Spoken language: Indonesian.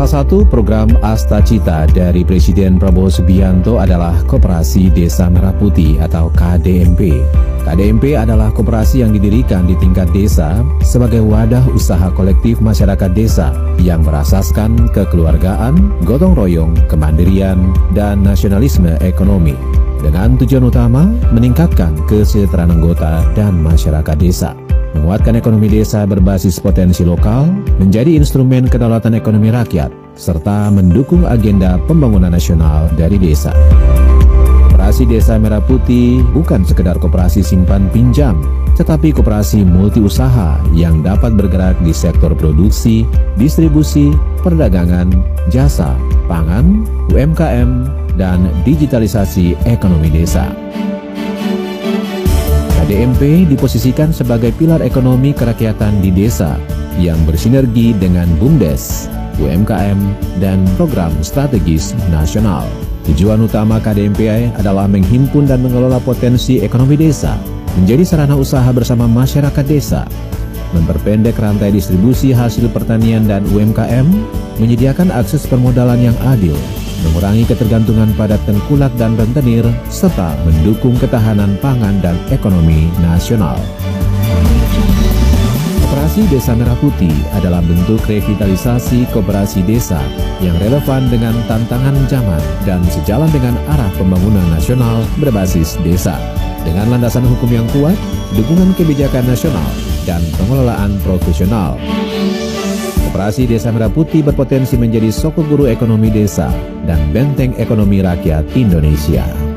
Salah satu program Astacita dari Presiden Prabowo Subianto adalah Koperasi Desa Merah Putih atau KDMP. KDMP adalah koperasi yang didirikan di tingkat desa sebagai wadah usaha kolektif masyarakat desa yang berasaskan kekeluargaan, gotong royong, kemandirian, dan nasionalisme ekonomi. Dengan tujuan utama meningkatkan kesejahteraan anggota dan masyarakat desa, menguatkan ekonomi desa berbasis potensi lokal, menjadi instrumen kedaulatan ekonomi rakyat, serta mendukung agenda pembangunan nasional dari desa. Koperasi Desa Merah Putih bukan sekedar koperasi simpan pinjam, tetapi koperasi multiusaha yang dapat bergerak di sektor produksi, distribusi, perdagangan, jasa, pangan, UMKM, dan digitalisasi ekonomi desa. KDMP diposisikan sebagai pilar ekonomi kerakyatan di desa yang bersinergi dengan BUMDes, UMKM, dan program strategis nasional. Tujuan utama KDMP adalah menghimpun dan mengelola potensi ekonomi desa, menjadi sarana usaha bersama masyarakat desa, memperpendek rantai distribusi hasil pertanian dan UMKM, menyediakan akses permodalan yang adil, mengurangi ketergantungan pada tengkulak dan rentenir, serta mendukung ketahanan pangan dan ekonomi nasional. Koperasi Desa Merah Putih adalah bentuk revitalisasi koperasi desa yang relevan dengan tantangan zaman dan sejalan dengan arah pembangunan nasional berbasis desa. Dengan landasan hukum yang kuat, dukungan kebijakan nasional, dan pengelolaan profesional, Koperasi Desa Merah Putih berpotensi menjadi sokoguru ekonomi desa dan benteng ekonomi rakyat Indonesia.